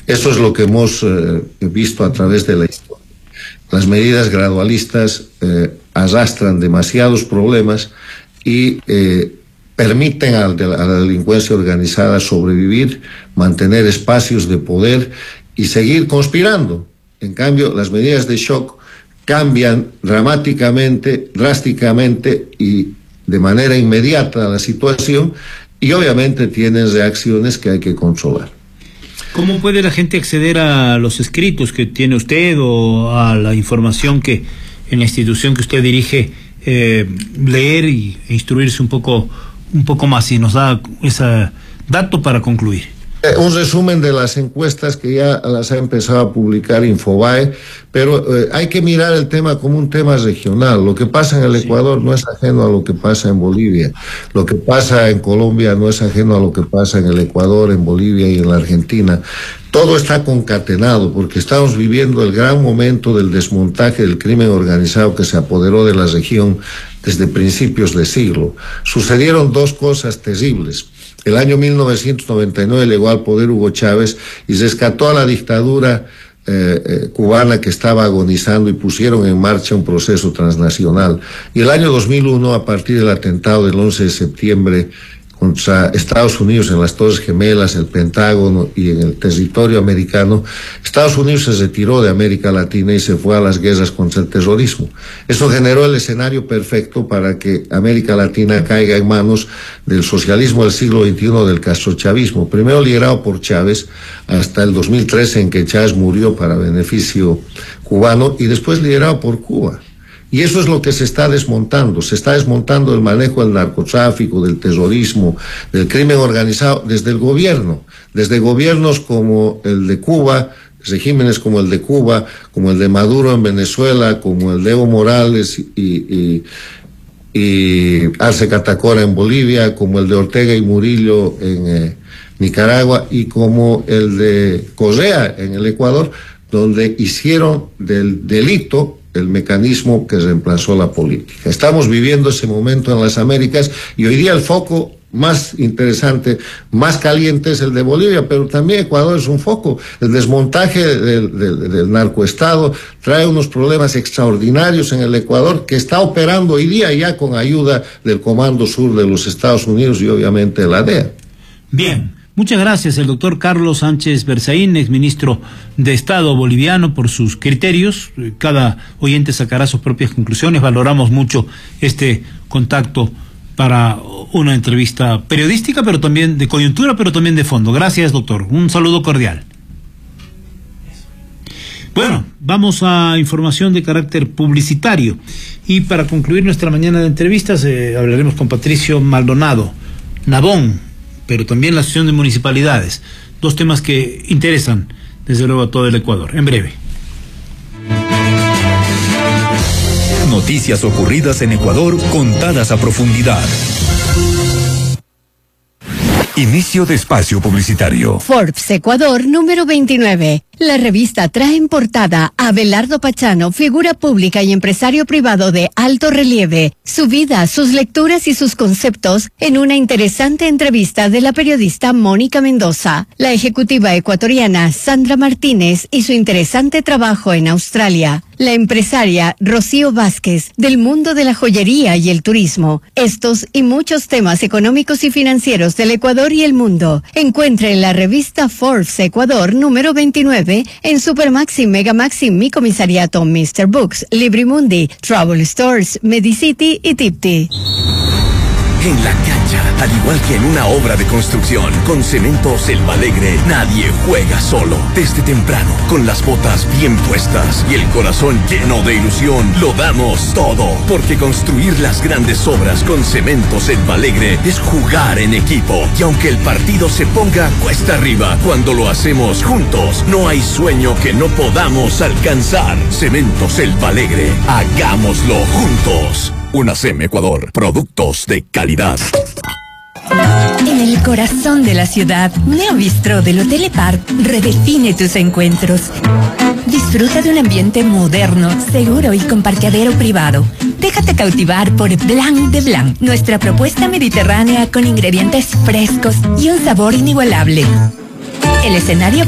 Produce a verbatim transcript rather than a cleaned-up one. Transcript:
Eso es lo que hemos eh, visto a través de la historia. Las medidas gradualistas eh, arrastran demasiados problemas y eh, permiten a, a la delincuencia organizada sobrevivir, mantener espacios de poder y seguir conspirando. En cambio, las medidas de shock cambian dramáticamente, drásticamente y de manera inmediata la situación y obviamente tienen reacciones que hay que controlar. ¿Cómo puede la gente acceder a los escritos que tiene usted o a la información que en la institución que usted dirige, eh, leer y, e instruirse un poco un poco más, y nos da ese dato para concluir? Eh, un resumen de las encuestas que ya las ha empezado a publicar Infobae, pero eh, hay que mirar el tema como un tema regional. Lo que pasa en el Ecuador no es ajeno a lo que pasa en Bolivia. Lo que pasa en Colombia no es ajeno a lo que pasa en el Ecuador, en Bolivia y en la Argentina. Todo está concatenado porque estamos viviendo el gran momento del desmontaje del crimen organizado que se apoderó de la región desde principios de siglo. Sucedieron dos cosas terribles. El año mil novecientos noventa y nueve llegó al poder Hugo Chávez y rescató a la dictadura eh, eh, cubana que estaba agonizando y pusieron en marcha un proceso transnacional. Y el año dos mil uno, a partir del atentado del once de septiembre contra Estados Unidos en las Torres Gemelas, el Pentágono y en el territorio americano, Estados Unidos se retiró de América Latina y se fue a las guerras contra el terrorismo. Eso generó el escenario perfecto para que América Latina caiga en manos del socialismo del siglo veintiuno, del castrochavismo, primero liderado por Chávez hasta el dos mil trece, en que Chávez murió para beneficio cubano, y después liderado por Cuba. Y eso es lo que se está desmontando. Se está desmontando el manejo del narcotráfico, del terrorismo, del crimen organizado desde el gobierno, desde gobiernos como el de Cuba, regímenes como el de Cuba, como el de Maduro en Venezuela, como el de Evo Morales y, y, y Arce Catacora en Bolivia, como el de Ortega y Murillo en eh, Nicaragua y como el de Correa en el Ecuador, donde hicieron del delito el mecanismo que reemplazó la política. Estamos viviendo ese momento en las Américas y hoy día el foco más interesante, más caliente es el de Bolivia, pero también Ecuador es un foco. El desmontaje del, del, del narcoestado trae unos problemas extraordinarios en el Ecuador, que está operando hoy día ya con ayuda del Comando Sur de los Estados Unidos y obviamente de la D E A. Bien. Muchas gracias, el doctor Carlos Sánchez Berzaín, exministro de Estado boliviano, por sus criterios. Cada oyente sacará sus propias conclusiones. Valoramos mucho este contacto para una entrevista periodística, pero también de coyuntura, pero también de fondo. Gracias, doctor. Un saludo cordial. Bueno, vamos a información de carácter publicitario. Y para concluir nuestra mañana de entrevistas, eh, hablaremos con Patricio Maldonado, Nabón, pero también la Asociación de Municipalidades. Dos temas que interesan, desde luego, a todo el Ecuador. En breve. Noticias ocurridas en Ecuador contadas a profundidad. Inicio de espacio publicitario. Forbes Ecuador número veintinueve. La revista trae en portada a Abelardo Pachano, figura pública y empresario privado de alto relieve, su vida, sus lecturas y sus conceptos en una interesante entrevista de la periodista Mónica Mendoza, la ejecutiva ecuatoriana Sandra Martínez y su interesante trabajo en Australia, la empresaria Rocío Vázquez del mundo de la joyería y el turismo. Estos y muchos temas económicos y financieros del Ecuador y el mundo. Encuentre en la revista Forbes Ecuador número veintinueve en Supermaxi, Megamaxi, Mi Comisariato, mister Books, Librimundi, Travel Stores, Medicity y Tipti. En la cancha, al igual que en una obra de construcción, con Cementos El Alegre, nadie juega solo. Desde temprano, con las botas bien puestas y el corazón lleno de ilusión, lo damos todo. Porque construir las grandes obras con Cementos El Alegre es jugar en equipo. Y aunque el partido se ponga cuesta arriba, cuando lo hacemos juntos, no hay sueño que no podamos alcanzar. Cementos El Alegre, hagámoslo juntos. UNACEM Ecuador, productos de calidad. En el corazón de la ciudad, Neobistro del Hotel Epar redefine tus encuentros. Disfruta de un ambiente moderno, seguro y con parqueadero privado. Déjate cautivar por Blanc de Blanc, nuestra propuesta mediterránea con ingredientes frescos y un sabor inigualable. El escenario